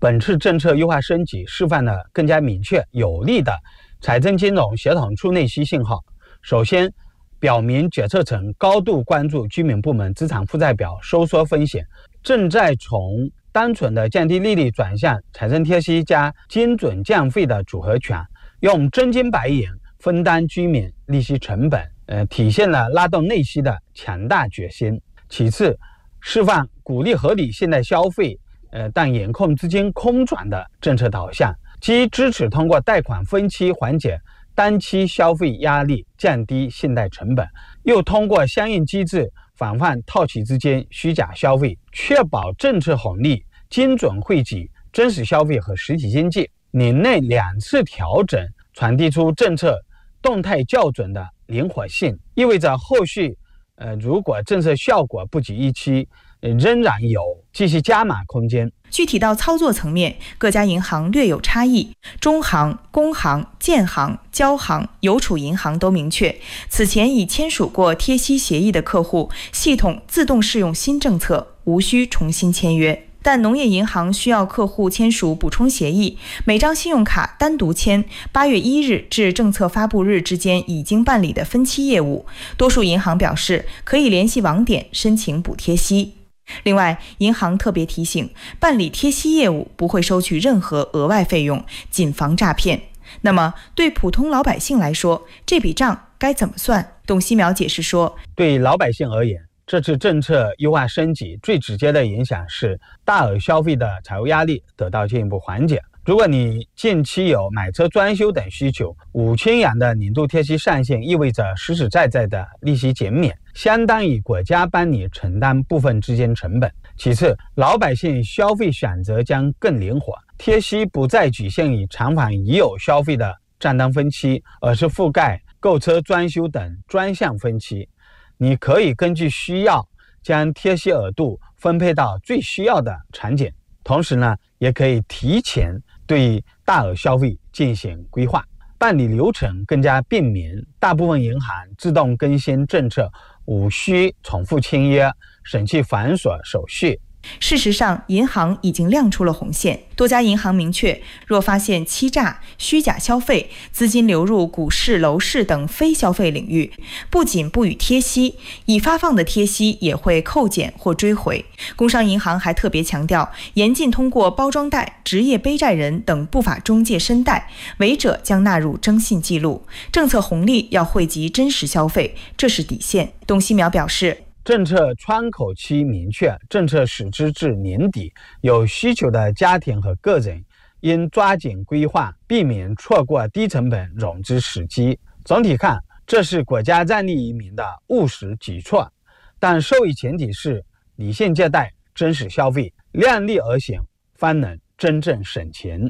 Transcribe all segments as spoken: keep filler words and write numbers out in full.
本次政策优化升级示范了更加明确有力的财政金融协同出内息信号。首先，表明决策层高度关注居民部门资产负债表收缩风险，正在从单纯的降低利率转向财政贴息加精准降费的组合拳，用真金白银分担居民利息成本，呃，体现了拉动内需的强大决心。其次，示范鼓励合理现代消费，呃，但严控资金空转的政策导向，即支持通过贷款分期缓解单期消费压力，降低信贷成本，又通过相应机制防范套期资金虚假消费，确保政策红利精准惠及真实消费和实体经济。年内两次调整传递出政策动态校准的灵活性，意味着后续呃，如果政策效果不及预期，呃，仍然有继续加码空间。 具体到操作层面，各家银行略有差异，中行、工行、建行、交行、邮储银行都明确，此前已签署过贴息协议的客户，系统自动适用新政策，无需重新签约。但农业银行需要客户签署补充协议，每张信用卡单独签八月一日至政策发布日之间已经办理的分期业务，多数银行表示可以联系网点申请补贴息。另外，银行特别提醒，办理贴息业务不会收取任何额外费用，谨防诈骗。那么，对普通老百姓来说，这笔账该怎么算？董希苗解释说， 对老百姓而言，这次政策优化升级最直接的影响是大额消费的财务压力得到进一步缓解。如果你近期有买车装修等需求，五千元的年度贴息上限意味着实实在在的利息减免，相当于国家帮你承担部分资金成本。其次，老百姓消费选择将更灵活，贴息不再局限于偿还已有消费的账单分期，而是覆盖购车、装修等专项分期。你可以根据需要将贴息额度分配到最需要的场景，同时呢，也可以提前对大额消费进行规划，办理流程更加便民。大部分银行自动更新政策，无需重复签约，省去繁琐手续。 事实上，银行已经亮出了红线。多家银行明确，若发现欺诈、虚假消费、资金流入股市、楼市等非消费领域，不仅不予贴息，已发放的贴息也会扣减或追回。工商银行还特别强调，严禁通过包装袋、职业背债人等不法中介申贷，违者将纳入征信记录。政策红利要惠及真实消费，这是底线。董希苗表示， 政策窗口期明确，政策实施至年底，有需求的家庭和个人应抓紧规划，避免错过低成本融资时机。总体看，这是国家让利于民的务实举措，但受益前提是理性借贷、真实消费，量力而行，方能真正省钱。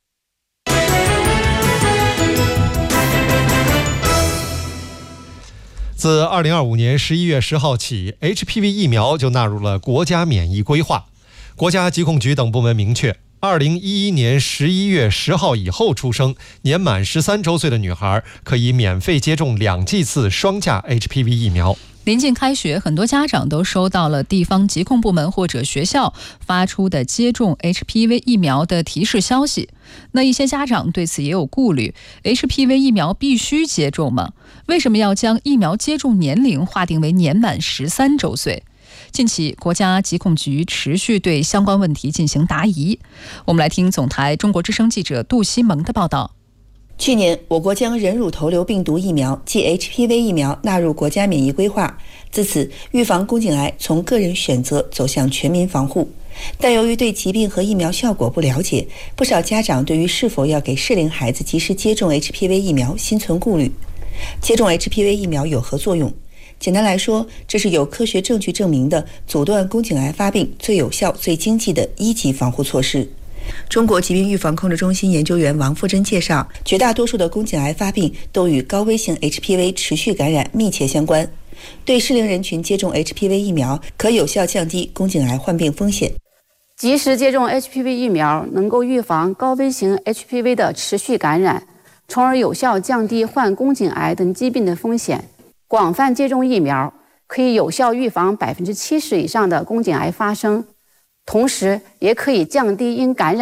自二零二五年十一月十号起 ，H P V 疫苗就纳入了国家免疫规划。国家疾控局等部门明确，二零一一年十一月十号以后出生、年满十三周岁的女孩，可以免费接种两剂次双价 H P V 疫苗。 临近开学，很多家长都收到了地方疾控部门或者学校发出的接种 H P V 疫苗的提示消息。那一些家长对此也有顾虑 ，H P V 疫苗必须接种吗？为什么要将疫苗接种年龄划定为年满十三周岁？近期，国家疾控局持续对相关问题进行答疑。我们来听总台中国之声记者杜西蒙的报道。 去年，我国将人乳头瘤病毒疫苗即 H P V 疫苗纳入国家免疫规划，自此预防宫颈癌从个人选择走向全民防护。但由于对疾病和疫苗效果不了解，不少家长对于是否要给适龄孩子及时接种 H P V 疫苗心存顾虑。接种 H P V 疫苗有何作用？简单来说，这是有科学证据证明的阻断宫颈癌发病最有效、最经济的一级防护措施。中国疾病预防控制中心研究员王富珍介绍，绝大多数的宫颈癌发病都与高危性 H P V 持续感染密切相关。对适龄人群接种 H P V 疫苗，可有效降低宫颈癌患病风险。 及时接种 H P V 疫苗能够预防高危型 H P V 的持续感染，从而有效降低患宫颈癌等疾病的风险。广泛接种疫苗可以有效预防百分之七十以上的宫颈癌发生，同时也可以降低因感染